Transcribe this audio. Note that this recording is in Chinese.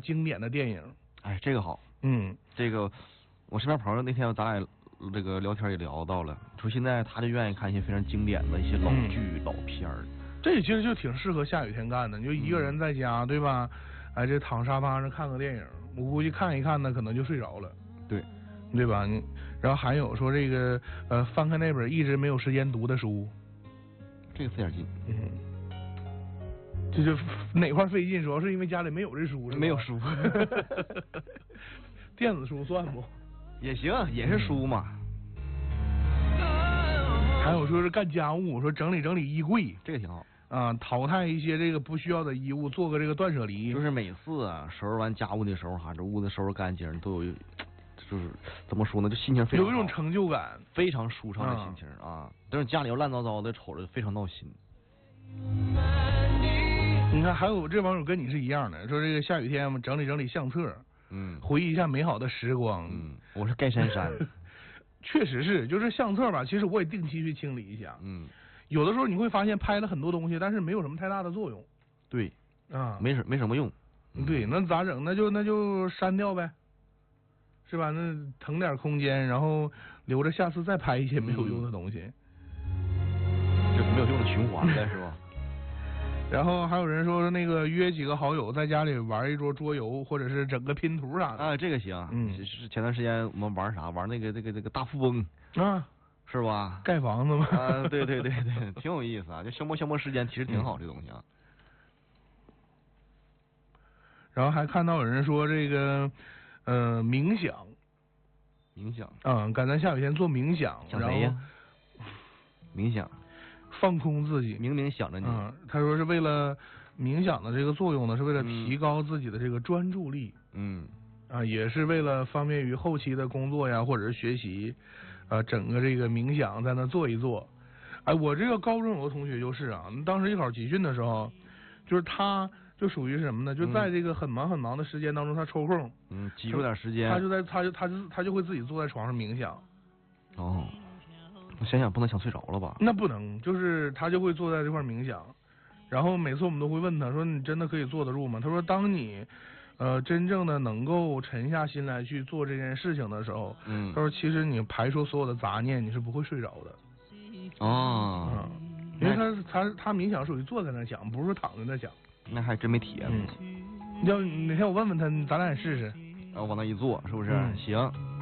经典的电影。 哎，这个好。这个我身边朋友那天咱俩这个聊天也聊到了，说现在他就愿意看一些非常经典的一些老剧、老片儿。 这其实就挺适合下雨天干的，你就一个人在家，对吧？哎，这躺沙发上看个电影，我估计看一看呢，可能就睡着了。对吧？然后还有说这个翻开那本一直没有时间读的书， 这个费点劲。 这就哪块费劲？主要是因为家里没有这书， 没有书。 电子书算不？ 也行，也是书嘛。 还有说是干家务，说整理整理衣柜， 这个挺好啊，淘汰一些这个不需要的衣物，做个这个断舍离。 就是每次啊收拾完家务的时候哈，这屋子收拾干净，都有就是怎么说呢，就心情非常好， 有一种成就感， 非常舒畅的心情啊。但是家里要烂糟糟的，瞅着非常闹心。 你看，还有这网友跟你是一样的，说这个下雨天我们整理整理相册，回忆一下美好的时光。 我是盖珊珊。 确实是，就是相册吧，其实我也定期去清理一下。有的时候你会发现拍了很多东西，但是没有什么太大的作用。 对啊， 没什么用。 对，那咋整？那就删掉呗，是吧？那腾点空间，然后留着下次再拍一些没有用的东西。 这没有用的循环呗，是吧？ 然后还有人说那个约几个好友在家里玩一桌桌游，或者是整个拼图啥的。 啊，这个行。是前段时间我们玩啥？玩那个大富翁啊， 是吧？ 盖房子嘛。 啊，对，挺有意思啊，就消磨时间，其实挺好这东西啊。 然后还看到有人说这个冥想。赶在下雨天做冥想。 想谁呀？冥想。 放空自己， 明明想着你。 他说是为了冥想的这个作用呢，是为了提高自己的这个专注力。也是为了方便于后期的工作呀，或者是学习。整个这个冥想在那做一做。哎，我这个高中有个同学就是啊，当时艺考集训的时候，就是他就属于是什么呢？就在这个很忙的时间当中，他抽空， 挤出点时间， 他就会自己坐在床上冥想。 哦。我想想，不能想睡着了吧？ 那不能，就是他就会坐在这块冥想，然后每次我们都会问他说：“你真的可以坐得住吗？”他说：“当你真正的能够沉下心来去做这件事情的时候，他说其实你排除所有的杂念，你是不会睡着的。”因为他冥想属于坐在那想，不是说躺在那想。 那还真没体验过。 要哪天我问问他，咱俩也试试。 往那一坐，是不是？行。